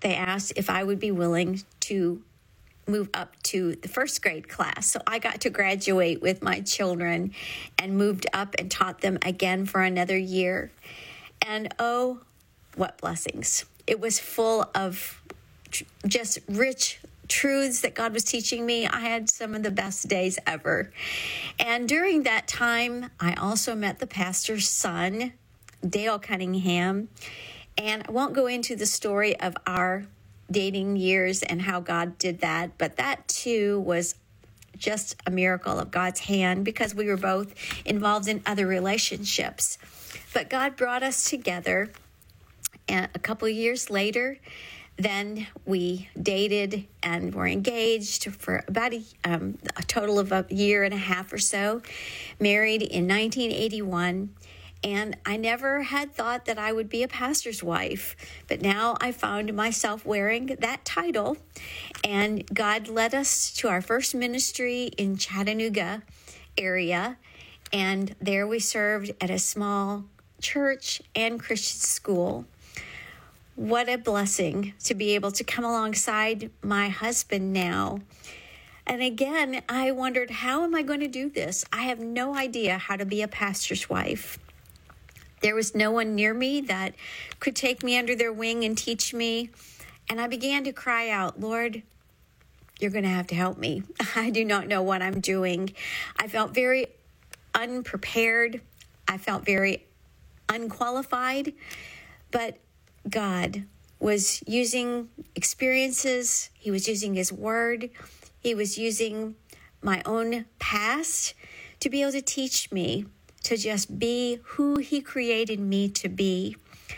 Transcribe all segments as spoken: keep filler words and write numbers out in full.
they asked if I would be willing to move up to the first grade class. So I got to graduate with my children and moved up and taught them again for another year. And oh, what blessings. It was full of tr- just rich truths that God was teaching me. I had some of the best days ever. And during that time, I also met the pastor's son, Dale Cunningham. And I won't go into the story of our dating years and how God did that, but that too was just a miracle of God's hand because we were both involved in other relationships. But God brought us together, and a couple of years later, then we dated and were engaged for about a, um, a total of a year and a half or so, married in nineteen eighty-one. And I never had thought that I would be a pastor's wife, but now I found myself wearing that title. And God led us to our first ministry in Chattanooga area. And there we served at a small church and Christian school. What a blessing to be able to come alongside my husband now. And again, I wondered, how am I going to do this? I have no idea how to be a pastor's wife. There was no one near me that could take me under their wing and teach me. And I began to cry out, Lord, you're going to have to help me. I do not know what I'm doing. I felt very unprepared. I felt very unqualified. But God was using experiences. He was using his word. He was using my own past to be able to teach me to just be who he created me to be.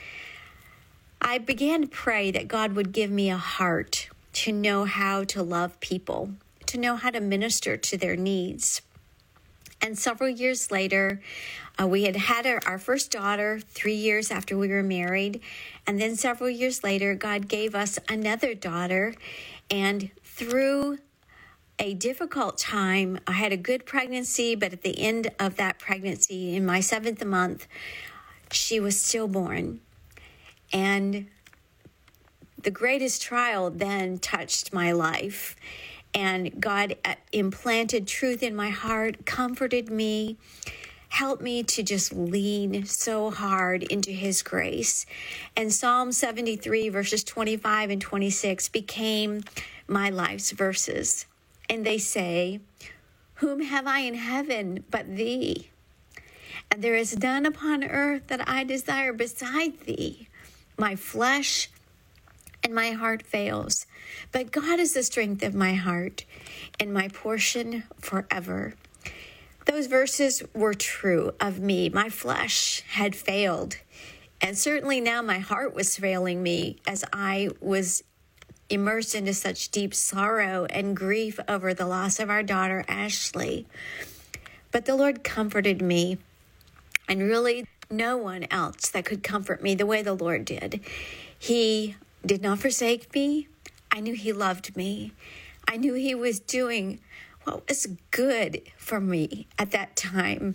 I began to pray that God would give me a heart to know how to love people, to know how to minister to their needs. And several years later, uh, we had had our, our first daughter three years after we were married. And then several years later, God gave us another daughter. And through a difficult time, I had a good pregnancy, but at the end of that pregnancy, in my seventh month, she was stillborn. And the greatest trial then touched my life. And God implanted truth in my heart, comforted me, helped me to just lean so hard into his grace. And Psalm seventy-three, verses twenty-five and twenty-six became my life's verses. And they say, whom have I in heaven but thee? And there is none upon earth that I desire beside thee. My flesh and my heart fails, but God is the strength of my heart and my portion forever. Those verses were true of me. My flesh had failed, and certainly now my heart was failing me as I was immersed into such deep sorrow and grief over the loss of our daughter, Ashley. But the Lord comforted me, and really no one else that could comfort me the way the Lord did. He did not forsake me. I knew he loved me. I knew he was doing what was good for me at that time.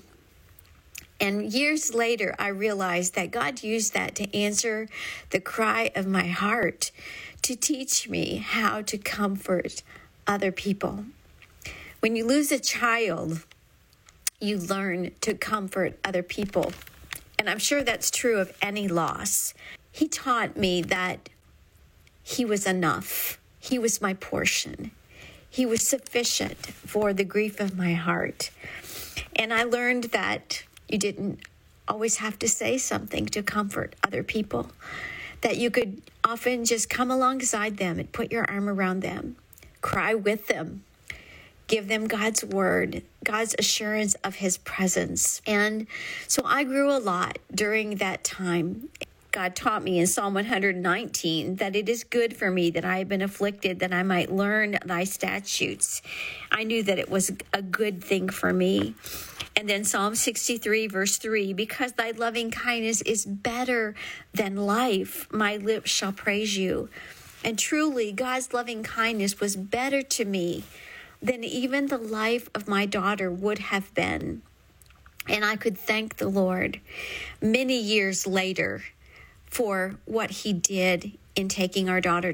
And years later, I realized that God used that to answer the cry of my heart, to teach me how to comfort other people. When you lose a child, you learn to comfort other people. And I'm sure that's true of any loss. He taught me that he was enough. He was my portion. He was sufficient for the grief of my heart. And I learned that you didn't always have to say something to comfort other people, that you could often just come alongside them and put your arm around them, cry with them, give them God's word, God's assurance of his presence. And so I grew a lot during that time. God taught me in Psalm one hundred nineteen that it is good for me that I have been afflicted, that I might learn thy statutes. I knew that it was a good thing for me. And then Psalm sixty-three, verse three, because thy loving kindness is better than life, my lips shall praise you. And truly, God's loving kindness was better to me than even the life of my daughter would have been. And I could thank the Lord many years later for what he did in taking our daughter